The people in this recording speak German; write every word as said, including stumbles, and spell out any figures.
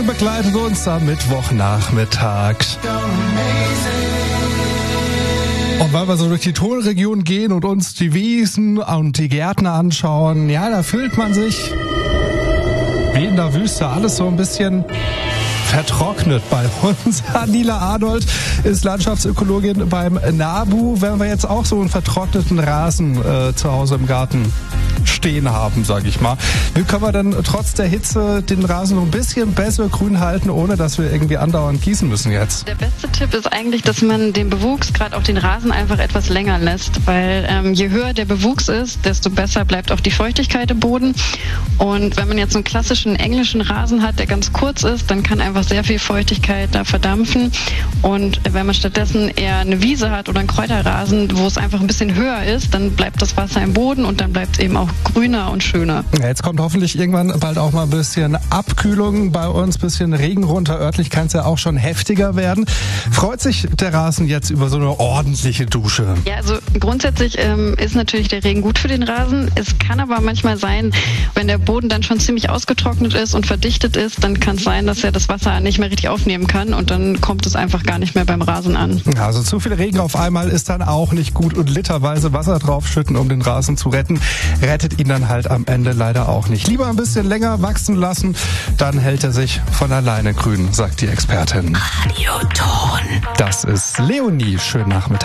Begleitet uns am Mittwochnachmittag. Und weil wir so durch die Tonregion gehen und uns die Wiesen und die Gärten anschauen, ja, da fühlt man sich wie in der Wüste, alles so ein bisschen vertrocknet bei uns. Anila Arnold ist Landschaftsökologin beim NABU. Wenn wir jetzt auch so einen vertrockneten Rasen äh, zu Hause im Garten stehen haben, sage ich mal, wie können wir dann trotz der Hitze den Rasen so ein bisschen besser grün halten, ohne dass wir irgendwie andauernd gießen müssen jetzt? Der beste Tipp ist eigentlich, dass man den Bewuchs, gerade auch den Rasen, einfach etwas länger lässt, weil ähm, je höher der Bewuchs ist, desto besser bleibt auch die Feuchtigkeit im Boden. Und wenn man jetzt so einen klassischen englischen Rasen hat, der ganz kurz ist, dann kann einfach sehr viel Feuchtigkeit da verdampfen. Und wenn man stattdessen eher eine Wiese hat oder einen Kräuterrasen, wo es einfach ein bisschen höher ist, dann bleibt das Wasser im Boden und dann bleibt es eben auch grüner und schöner. Ja, jetzt kommt hoffentlich irgendwann bald auch mal ein bisschen Abkühlung bei uns, ein bisschen Regen runter. Örtlich kann es ja auch schon heftiger werden. Freut sich der Rasen jetzt über so eine ordentliche Dusche? Ja, also grundsätzlich ähm, ist natürlich der Regen gut für den Rasen. Es kann aber manchmal sein, wenn der Boden dann schon ziemlich ausgetrocknet ist und verdichtet ist, dann kann es sein, dass er das Wasser nicht mehr richtig aufnehmen kann und dann kommt es einfach gar nicht mehr beim Rasen an. Ja, also zu viel Regen auf einmal ist dann auch nicht gut und literweise Wasser draufschütten, um den Rasen zu retten, rettet ihn dann halt am Ende leider auch nicht. Lieber ein bisschen länger wachsen lassen, dann hält er sich von alleine grün, sagt die Expertin. Radioton. Das ist Leonie. Schönen Nachmittag.